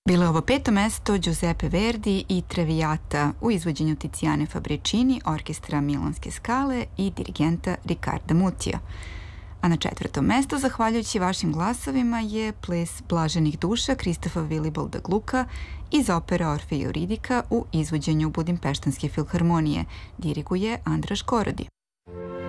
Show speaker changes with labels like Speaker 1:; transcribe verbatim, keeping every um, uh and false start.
Speaker 1: Bilo je ovo peto mesto Giuseppe Verdi i Traviata u izvođenju Tiziane Fabricini, orkestra Milanske Skale i dirigenta Riccarda Mutija. A na četvrtom mestu, zahvaljujući vašim glasovima, je ples Blaženih duša Kristofa Vilibolda Gluka iz opere Orfej i Euridika u izvođenju Budimpeštanske filharmonije. Diriguje Andraš Korodi.